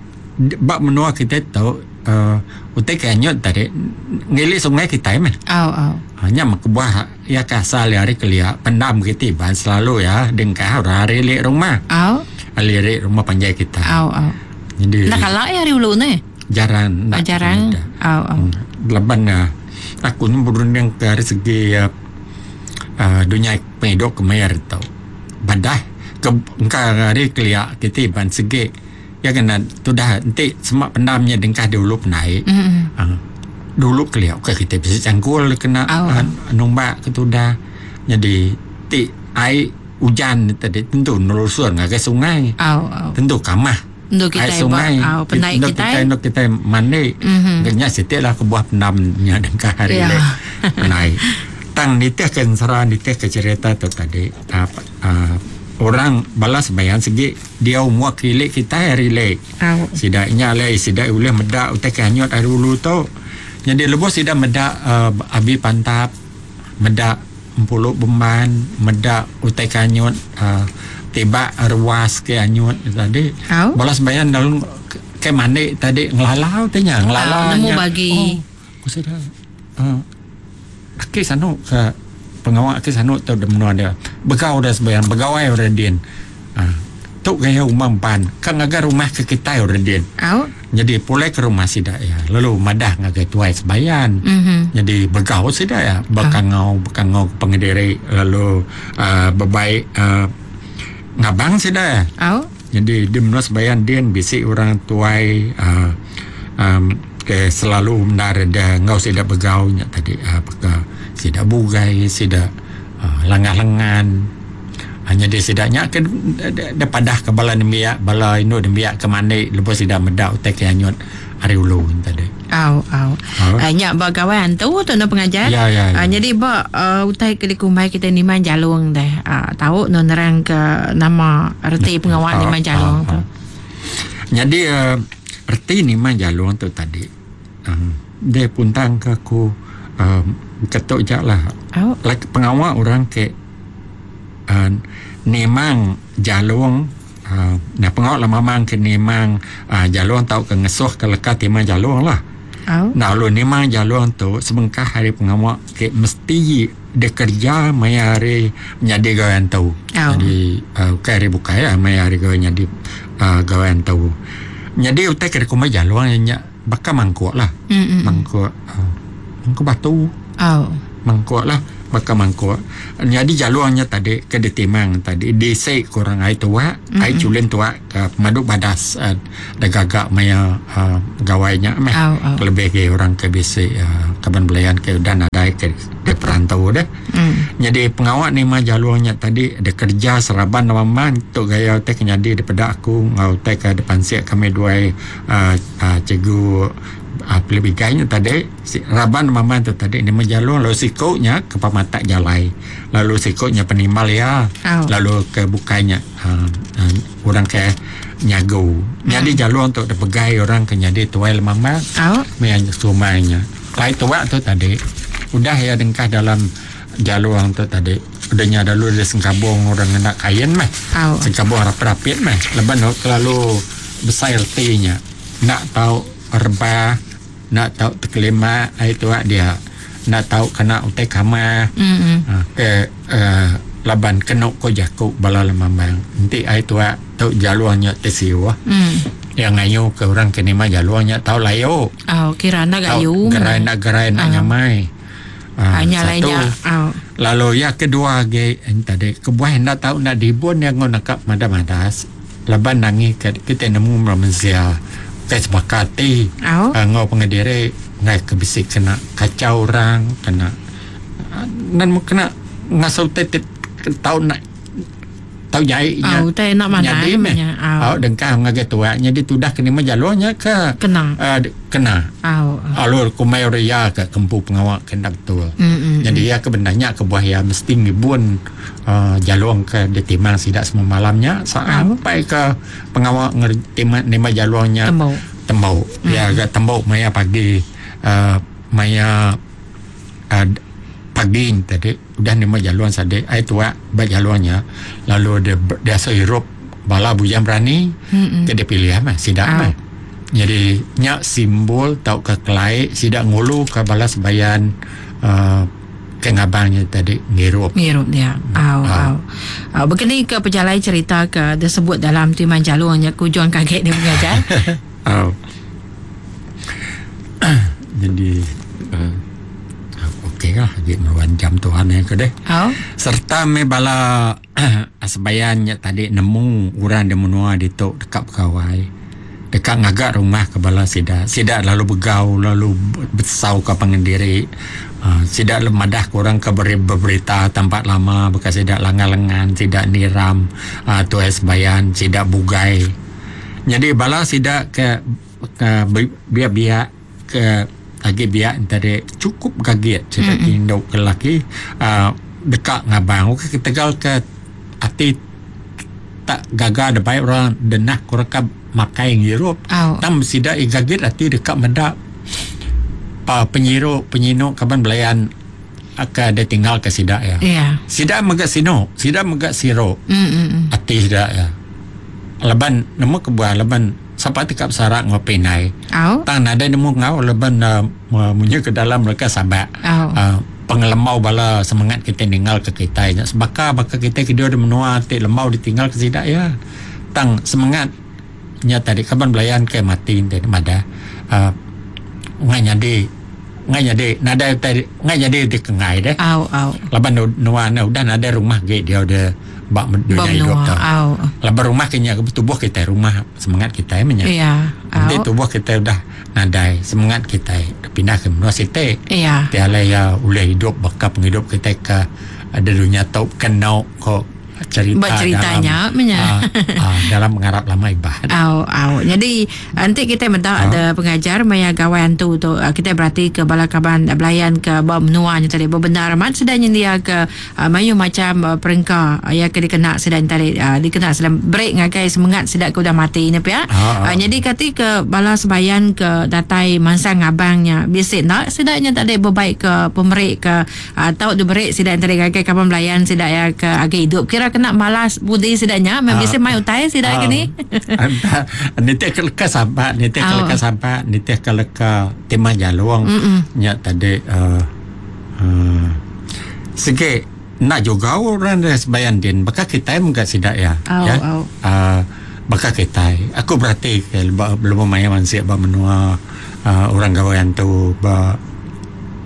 B: bak menua kita tahu uh, utai ke anyut tadi ngilik sungai kita mah
A: au au
B: hanya makubah ya kasal hari kelia pendam kita ban selalu ya dengkah hari lirik rumah
A: au
B: alirik rumah panjai kita.
A: Au au.
B: Jadi
A: nak kalah ya hari ulu ni.
B: Jarang.
A: Oh, jarang. Au au.
B: Leban uh, aku ni berundang ke dari segi uh, uh, dunia penghidup kemayar tau. Badah ke engkau hari kelia kita ban segi ya kena tu dah nanti semak pendamnya dengkah dulu naik.
A: Mm-hmm.
B: Uh, dulu kelia ke kita bisa canggul kena uh, nombak ke tu dah. Jadi ti air hujan tadi tentu nelusur ke sungai.
A: Au au.
B: Tentu kamah.
A: Untuk kita
B: sungai.
A: Au penai kita.
B: Untuk kita mandi.
A: Mhm.
B: Kenya setiap lah kebuah pendamnya dengkah hari
A: yeah.
B: le. Penai. Tang nitih ke sara nitih ke cerita tu tadi apa uh, orang balas bayan segi dia umur kilik kita hari le.
A: Au.
B: Sidaknya le sidak boleh medak utai kanyot hari dulu tu. Jadi lebih sidak medak uh, abi pantap medak empuluk beman medak utai kanyut uh, tiba ruas ke anyut tadi
A: oh.
B: balas bayan dalam ke mandi tadi ngelalau tanya ngelalau
A: nemu bagi
B: oh sudah uh, ke sanu ke pengawal ke sanu tu demenua dia begau dah sebayan begawai orang din uh, tu gaya rumah pan kan agar rumah ke kita orang din
A: oh.
B: Jadi pulai ke rumah sidak ya lalu madah ngagai tuai sebayan. Mm-hmm. Jadi begau sidak ya bekangau bekangau pengediri lalu uh, bebaik uh, ngabang sidak ya.
A: Oh.
B: Jadi di menua sebayan dia bisik orang tuai uh, um, ke selalu menarada ngau sidak begau nya tadi uh, beka sidak bugai sidak uh, langah-lengan. Hanya dia sidaknya ke dia padah ke bala nembiak bala inu nembiak ke mandi lepas sidak medak utai ke anyut hari ulu tadi.
A: Au au. Hanya bak kawan tu tu nak pengajar.
B: Ya ya. ya.
A: Uh, jadi bak uh, utai ke kumai kita ni man jalung dah. Uh, tahu no nerang ke nama erti pengawal ni man jalung tu.
B: Jadi uh, erti ni man jalung tu tadi. Uh, dia puntang ke aku uh, ketuk jak lah.
A: Au.
B: Like pengawal orang ke uh, nemang jalung uh, nah pengawal lah mamang ke nemang uh, jalung tahu ke ngesuh ke lekat nemang jalung lah.
A: Oh.
B: Nah lu nemang jalung tu sebengkah hari pengawal ke mesti dia kerja maya hari nyadi gawan tahu.
A: Oh.
B: Jadi uh, ke hari buka ya maya hari gawan nyadi uh, gawan tahu. Jadi utai ke kumai jalung nya bakal mangkuk lah. Mm-mm. Mangkuk uh, mangkuk batu.
A: Oh.
B: Mangkuk lah baka mangko. Jadi jaluannya tadi ke detimang tadi desa kurang ai tua, mm-hmm. ai culin tua ke madu badas uh, dagagak maya uh, gawainya meh.
A: Oh, oh.
B: Lebih ke orang ke bese uh, kaban belayan ke dan ada ke de perantau dah. Mm. Jadi pengawak ni mah jaluannya tadi ada kerja seraban nama man tok gaya teh nyadi daripada aku ngau teh ke depan siak kami dua uh, uh, cikgu uh, lebih gayanya tadi si raban mama tu tadi ni menjalur lalu sikoknya ke pamata jalai lalu sikoknya penimal ya oh. lalu ke bukanya uh, uh, orang ke nyago hmm. jadi jalur untuk dipegai orang ke nyadi tuai mama oh. main sumainya lai tua tu tadi udah ya dengkah dalam jalur tu tadi udahnya dulu di Singkabung orang nak kain mah oh. Singkabung rapit-rapit mah leban lalu besar artinya nak tahu rebah nak tahu terkelima itu dia nak tahu kena utai kama mm-hmm. uh, ke uh, laban kena ko jaku bala lemambang nanti itu tahu jaluannya tesiwa mm. yang ngayu ke orang kenima jaluannya tahu layo
A: oh kirana gayu
B: gerana gerana uh. nyamai uh,
A: hanya
B: satu
A: lainnya oh.
B: lalu ya kedua ge tadi kebuah nak tahu nak dibun yang ngonakap madas-madas laban nangi kita nemu manusia kes bakati oh. uh, ngau pengadiri ngai kebisik kena kacau orang kena uh, dan kena ngasau tetet tahu nak tahu jai nya
A: oh teh nak mana
B: jadi meh oh dengkah ngaget tua jadi tudah kena majalurnya ke
A: kena
B: uh, kena
A: oh, oh.
B: alur kumai ria ke kempu pengawak kena betul mm-hmm. jadi ya kebenarnya ke buah ya mesti ngibun uh, jalur ke detimang sidak semua malamnya sampai ke pengawak ngerti nema jalurnya
A: tembau
B: tembau mm-hmm. ya agak tembau maya pagi uh, maya uh, pagi tadi udah nema jalur sade ai tua ba jalurnya lalu dia dia sehirup bala bujang berani mm-hmm. ke dia pilih mah sidak oh. mah jadi nyak simbol tau ke kelai sidak ngulu ke balas bayan uh, ke ngabangnya tadi ngirup
A: ngirup dia au au au begini ke pejalai cerita ke disebut dalam timan jalurnya kujuan kaget dia mengajar
B: au jadi uh, okey lah dia meruan jam Tuhan yang kedeh au serta me bala asbayannya tadi nemu urang dia menua di tok dekat kawai dekat ngagak rumah kebala sidak sidak lalu begau lalu besau ke pengendiri uh, sidak lemadah kurang ke berberita tempat lama bekas sidak langan-lengan sidak niram uh, tu es bayan sidak bugai jadi bala sidak ke, ke biak-biak ke lagi biak tadi cukup kaget sidak mm-hmm. induk ke laki uh, dekat ngabang ke tegal ke hati tak gagal ada baik orang denah kurang makai ngirup oh. tam sida igagit ati dekat mendak pa penyiru penyino kaban belayan aka ada tinggal ke sida ya yeah. Sida megak sino sida megak siro mm ati sida ya leban nemu kebuah leban sampai tikap sarak ngopinai oh. Tang ada nemu ngau leban uh, munye ke dalam mereka sabak oh. uh, pengelemau bala semangat kita tinggal ke kita ya sebaka baka kita kedio de menua ti lemau ditinggal ke sida ya tang semangat nya tadi kaban belayan ke mati dan mada uh, ngai nyade ngai nyade nada tadi ngai nyade di kengai deh
A: au au
B: laban nuana udah ada rumah ge dia udah bak dunia hidup tu au laban rumah kenya tubuh kita rumah semangat kita nya
A: iya
B: au tubuh kita udah nadai semangat kita pindah ke menua site
A: iya
B: tiala ya ulai hidup bakal penghidup kita ke ada dunia tau kenau kok cerita
A: ceritanya
B: dalam, uh, uh, dalam mengarap lama ibadah.
A: Au au. Jadi nanti kita minta uh. ada pengajar maya gawain tu tu uh, kita berarti ke balakaban belayan ke bawah menua tadi benar mat sedanya dia ke uh, mayu macam uh, perengka uh, ya ke dikena sedang tadi uh, dikena sedang break ngagai semangat sedak ke udah mati ni ya. Uh, uh. uh, jadi kati ke bala sebayan ke datai mansang abangnya biasa nak sedaknya tak ada berbaik ke pemerik ke uh, tahu dia berik sedak tadi ngagai kapan belayan sedak ya ke agak hidup kira kena malas budi sedanya memang biasa mai utai sedak gini
B: nitih kelekas sampai nitih kelekas sampai nitih keleka tema jaluang nya tadi uh, uh, segi nak juga orang sebayan din baka kita enggak sedak ya
A: oh,
B: ya
A: oh.
B: Uh, baka kita aku berarti belum main manusia ba menua uh, orang gawayan tu ba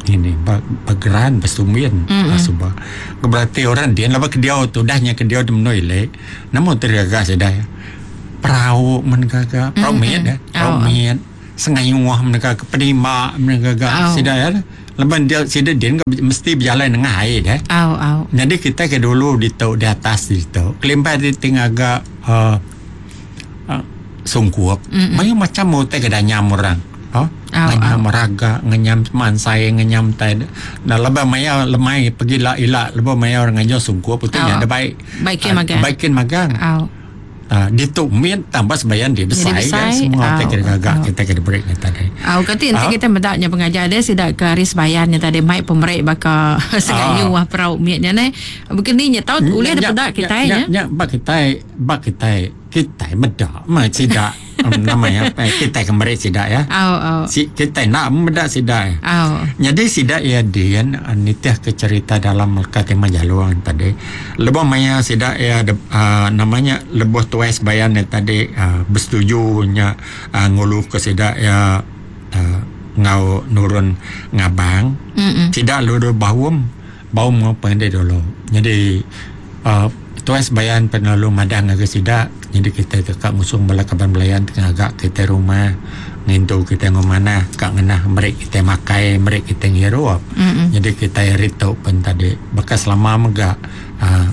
B: ini bageran bastumian
A: Mm-mm.
B: asuba berarti orang dia laba ke dia tu dahnya ke dia dem noile namun tergaga sedaya perahu mengaga perahu mian dah perahu mian sengayuah mengaga penima mengaga sedaya leban dia sedaya dia mesti berjalan dengan air dah
A: au au
B: jadi kita ke dulu di tau di atas di tau kelimpa di tengah agak uh, uh, sungkup mayu macam mau teh kedanyam orang oh, nganyam raga, nganyam mansai, nganyam tay. Nah, lebih maya lemai pergi lah ilak, lebih maya orang nganyam sungguh putihnya ada baik.
A: Baikin magang.
B: Baikin magang.
A: Oh.
B: Uh, ditumit tambah sebayan dia besar kan semua kita kira gagak kita kira break ni tadi.
A: Oh, kata nanti kita berdaknya pengajar dia sidak ke aris bayannya tadi mai pemerik baka sengayu wah perau miatnya ni. Begini nya tahu boleh ada pedak kita ya.
B: Ya, bak kita bak kita kita medak mai sidak namanya kita kembali sidak ya.
A: Oh, oh.
B: Si kita nak medak sidak.
A: Oh.
B: Jadi sidak ya dia nitih ke cerita dalam Katima Jaluang tadi. Lebih maya sidak ya uh, namanya lebih tuas bayan tadi uh, bersetujunya uh, ngulu ke sidak ya uh, ngau nurun ngabang. Mm-mm. Sidak lulu bawum bawum apa yang dulu. Jadi uh, tuas bayan penalu madang ke sidak. Jadi kita tekak musung bala kaban belayan tengah agak kita rumah ngintu kita ngomana kak ngenah merek kita makai merek kita ngiruap. Mm-hmm. Jadi kita ritau pun tadi bekas lama mega uh,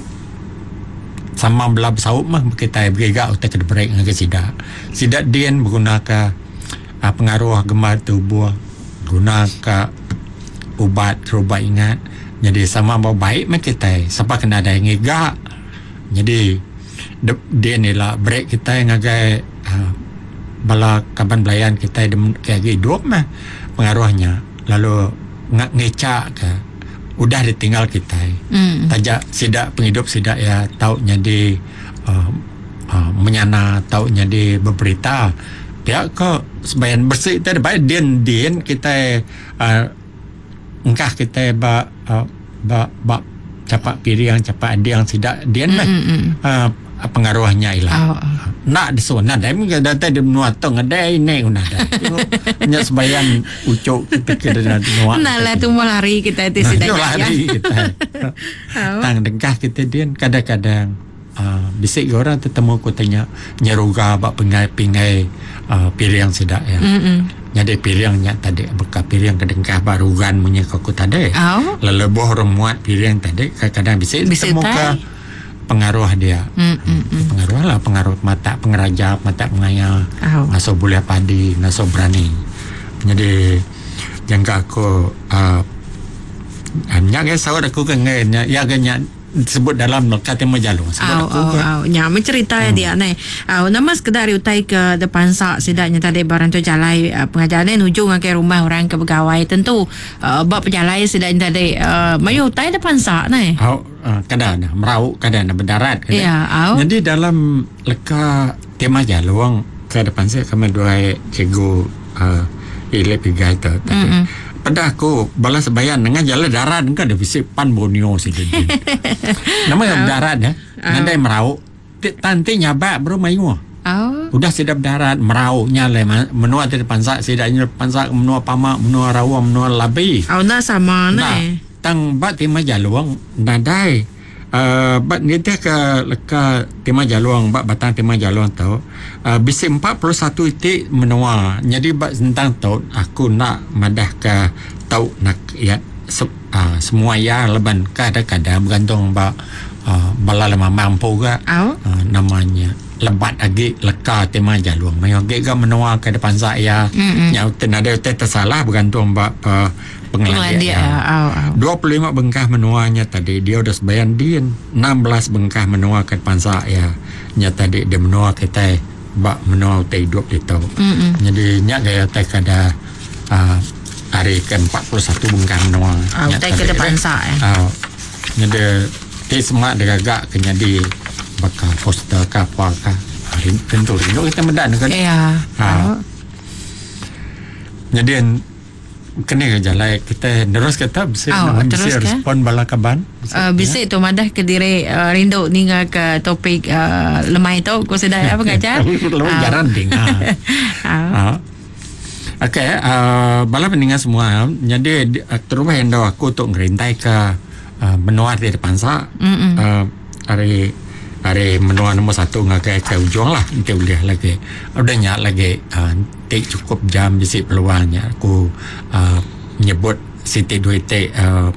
B: sama belah besaup mah kita bergegak utak ke break ngake sidak. Sidak dian menggunakan uh, pengaruh gemar tubuh gunakan ubat ubat ingat. Jadi sama mau baik mah kita siapa kena ada yang ngegak. Jadi dia ni lah break kita yang agak uh, bala kaban belayan kita kayak hidup mah pengaruhnya lalu ngak ngecak ke udah ditinggal kita mm. tajak sidak penghidup sidak ya tahu jadi uh, uh, menyana tahu jadi berberita dia ke sebayan bersih kita baik dien dien kita uh, engkah kita ba uh, ba ba capak piring capak adiang sidak dien mah uh, pengaruhnya hilang. Oh, oh. Nak disona dah mungkin data di menua tong ada ini una dah. Nya sebayan ucuk kita kena menua.
A: Nah lah tu mau lari kita itu sudah
B: lari kita. Tang dengkah kita dia kadang-kadang uh, bisik orang tetemu ku tanya nyeruga bak pengai-pengai uh, piring sidak ya. Jadi piringnya tadi bekas piring kedengkah barugan punya aku tadi. Oh. Lalu boh remuat piring tadi kadang-kadang bisik temu ke pengaruh dia. Mm, mm, mm. Pengaruh lah pengaruh mata pengerajap mata pengaya oh. Naso boleh padi naso berani. Jadi jangka aku uh, hanya ke sawat aku kan ya ganya disebut dalam Katima Jaluang sebut
A: oh,
B: aku
A: oh, oh. Nya mencerita hmm. dia ni oh, nama sekedar utai ke depan sak sidaknya tadi barang tu jalai uh, pengajaran nuju ke rumah orang ke pegawai tentu uh, bab penjalai sidaknya tadi uh, mayu utai depan sak ni
B: oh, uh, kadang merau kadang berdarat kadang.
A: Ya, oh.
B: Jadi dalam leka Katima Jaluang ke depan saya kami dua cikgu uh, ile pigai tu tadi mm-hmm. Pada aku balas sebayan dengan jalan darat kan ada visip pan bonio sih jadi. Nama darat ya. Ngandai merau. Tanti nyabak bro mayu. Oh. Udah sedap darat merau nyale menua di depan sak sedaknya depan sak menua pamak menua rawa menua labi.
A: Oh na sama
B: nah,
A: ne.
B: Tang bat Katima Jaluang nadai. Uh, bat ni dia ke leka Katima Jaluang bat batang Katima Jaluang tahu uh, bisik empat puluh satu itik menua jadi bat tentang tahu aku nak madah ke tahu nak ya se, uh, semua ya leban kadang-kadang bergantung bat uh, bala lama mampu ke oh. uh, namanya lebat lagi leka Katima Jaluang mayo ge ga menua ke depan saya nya ada tersalah bergantung bat uh, pengelan dia, dia. Oh, oh. dua puluh lima bengkah menuanya tadi dia udah sebayan dia enam belas bengkah menua ke depan saya nya tadi dia menua kita bak menua te hidup itu mm-hmm. Jadi nya gaya te kada uh, hari ke empat puluh satu bengkah menua
A: oh, te ke depan saya
B: oh, nya dia te semak dia gagak ke jadi bakal poster ka apa ka tentu rindu kita medan kan
A: iya
B: oh. Jadi kena ke jalan kita terus kita bisa oh, bisa respon bala kaban
A: uh, bisa tu madah ke diri uh, rindu ninga ke topik uh, lemai tu ku sedaya pengajar
B: lu jarang dengar Okey, uh, bala pendengar semua, jadi uh, terubah yang dah aku untuk ngerintai ke uh, menua di depan sa. Uh, hari hari menua nombor satu ngakai ke ujung lah, nanti boleh lagi. Udahnya lagi uh, take cukup jam bisi peluangnya aku uh, nyebut siti dua te uh,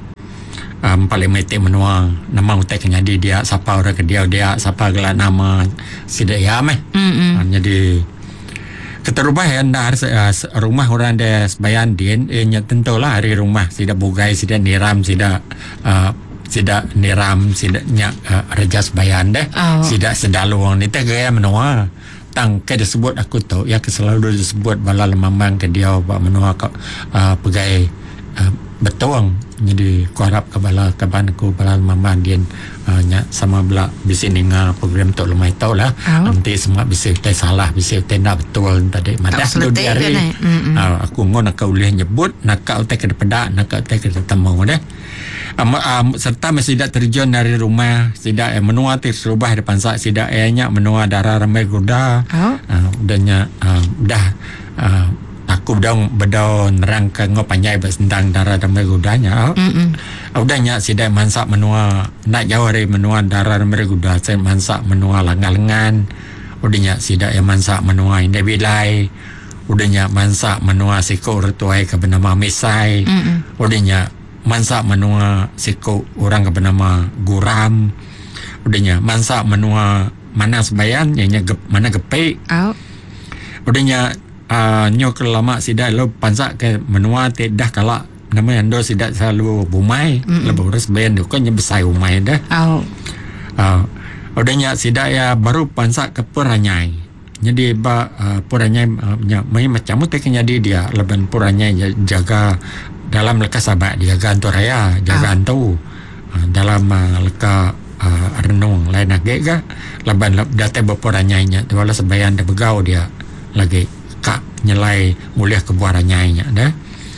B: um, paling mete menua nama utai kenyadi dia siapa orang ke dia dia siapa gelar nama sida ya meh. Uh, jadi keterubah ya dah uh, rumah orang dia sebayan din eh, tentulah hari rumah sida bugai sida niram sida uh, sida niram sida nyak uh, raja sebayan deh
A: oh.
B: sida sedaluang ni teh gaya menua tang ke disebut aku tahu ya ke selalu disebut bala lemambang ke dia ba menua ke uh, pegai uh, betuang jadi ku harap ke bala kaban aku bala lemambang dia uh, nya sama bela bisi ninga program tu lumai tahu lah oh. nanti semua bisi teh salah bisi teh nak betul tadi madah tu dia hari uh, aku ngon nak boleh nyebut nak kau teh ke depan nak kau teh ke temu deh Um, um, serta masih tidak terjun dari rumah tidak eh, menua terserubah depan sak tidak ehnya menua darah ramai kuda oh. uh, udahnya uh, dah uh, aku bedong bedong nerang ke ngopanjai tentang darah ramai kudanya oh. uh, udahnya tidak mansak menua nak jauh dari menua darah ramai kuda saya mansak menua lengan-lengan udahnya tidak yang mansak menua indah bilai udahnya mansak menua sikor tuai ke bernama misai mm-mm. udahnya mansa menua siko orang ke bernama guram udahnya mansa menua mana sebayan yang gep, mana gepe oh. udahnya uh, nyok lama sida lo pansa ke menua tidak kala nama yang do sida selalu bumai lebih urus bayan do kan besai umai dah oh. uh, udahnya sida ya baru pansa ke peranyai jadi ba uh, peranyai uh, mai macam tu jadi dia leban peranyai jaga dalam leka sahabat dia gantu raya jaga antu ah. uh, dalam uh, leka uh, renung lain lagi ga laban data beporanyainya tu wala sebayan dah begau dia lagi kak nyelai mulia kebuaranyainya dah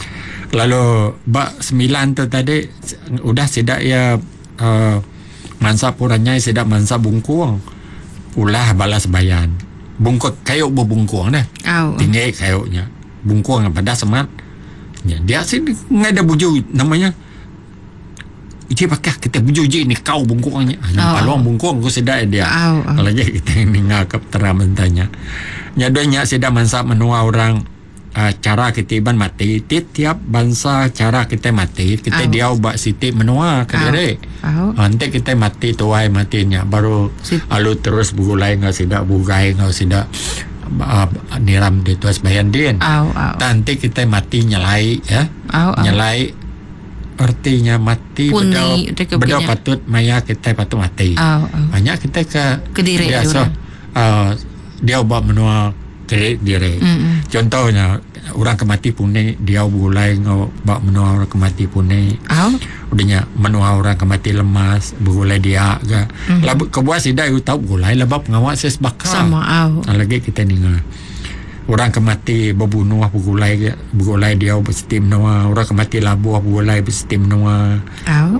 B: lalu ba sembilan tu tadi udah sidak ya uh, mansa puranyai sidak mansa bungkuang ulah bala sebayan bungkuk kayu bubungkuang dah oh. tinggi kayunya bungkuang pada semat ya, dia sini nggak ada buju namanya Ije pakai kita buju je ni kau bungkuangnya nampak oh. luang bungkuang aku sedar dia oh, oh. lagi kita ini ngakap teram tanya nyadonya sedar mansa menua orang uh, cara kita iban mati tiap bangsa cara kita mati kita oh. dia ubah siti menua ke diri oh. oh. nanti kita mati tuai matinya baru Sit. alu terus bugulai nggak sedar bugai nggak sedar Uh, niram di tuas bayan din oh, oh. nanti kita mati nyelai ya oh, oh. nyelai artinya mati bedau bedau patut maya kita patut mati oh, oh. banyak kita ke
A: kediri
B: biasa uh, dia ubah menua ke diri mm-hmm. contohnya orang kemati pune dia bulai ngau bak menua orang kemati pune oh. udahnya menua orang kemati lemas bulai dia ga mm-hmm. labu kebuat sidai tahu bulai lebab ngawak ses bakal
A: sama oh.
B: lagi kita ninga orang kemati bebunuh bulai bulai dia berseti menua orang kemati labu bulai berseti menua oh.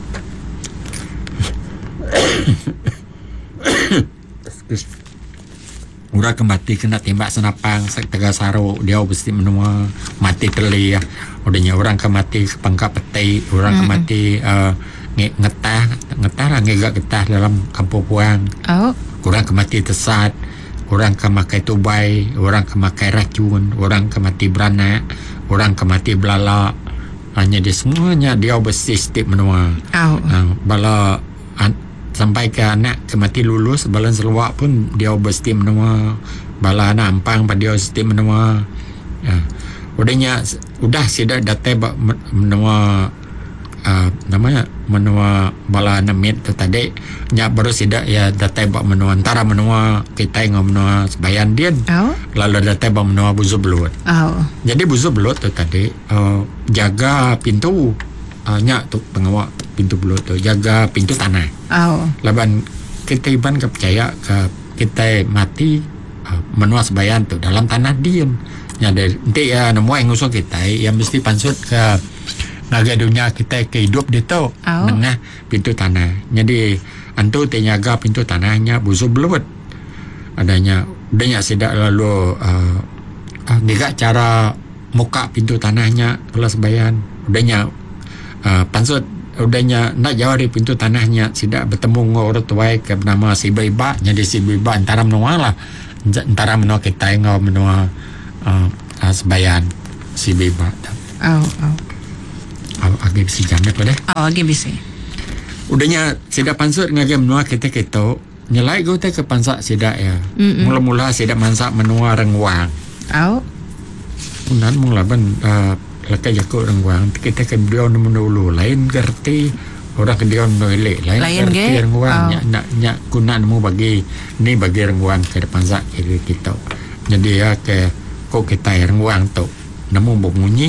B: Orang kemati kena tembak senapang Tegas Saro dia mesti menua mati teli ya. Udahnya orang kemati pangkap peti orang mm-hmm. kemati uh, ngetah ngetah lah ngegak getah dalam kampung puang. Oh. Orang kemati tesat, orang kemakai tubai, orang kemakai racun, orang kemati beranak, orang kemati belala. Hanya dia semuanya dia mesti step menua. Oh. Uh, bala an- sampai ke anak kemati lulus balan seluak pun dia mesti menua bala anak ampang pada dia mesti menua ya. Udahnya udah sudah data menua uh, namanya menua bala anak mit tu tadi nya baru sudah ya data bak menua antara menua kita yang menua sebayan dia oh. lalu data bak menua buzu belut oh. jadi buzu belut tu tadi uh, jaga pintu uh, nya tu pengawal pintu belut tu jaga pintu tanah. Oh. Laban kita iban kepercaya ke kita mati uh, menua sebayan tu dalam tanah diam. Ya nanti ya nemu yang usul kita yang mesti pansut ke naga dunia kita ke hidup dia tu. Oh. Nengah pintu tanah. Jadi antu tenyaga pintu tanahnya busu belut. Adanya adanya sidak lalu uh, uh, dia cara muka pintu tanahnya kalau sebayan udahnya uh, pansut udahnya nak jauh dari pintu tanahnya tidak bertemu dengan orang tua ke bernama si Iba jadi si Iba antara menua lah antara menua kita ngau menua uh, uh, sebayan si Iba
A: Oh, oh.
B: uh, agak bisi jamet pada
A: Oh, lagi bisa.
B: udahnya sida pansut ngage menua kita kita nyelai gue teh ke pansak sida ya
A: Mm-mm.
B: mula-mula sida mansak menua rengwang
A: Oh.
B: unan mung laban uh, laka jago rengwang kita kan dia menulu lain gerti orang ke dia menolek lain,
A: Lain
B: gerti
A: ge?
B: rengwang
A: Oh.
B: nya nak nya guna nemu bagi ni bagi rengwang ke depan sak kiri kita jadi ya ke kok kita rengwang tu nemu bunyi